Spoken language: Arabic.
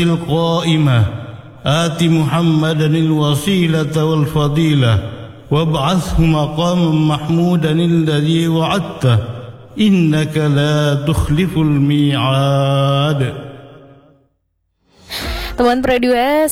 القائمة آت محمدا الوسيلة والفضيلة وابعثه مقاما محمودا الذي وعدته إنك لا تخلف الميعاد. Teman Radio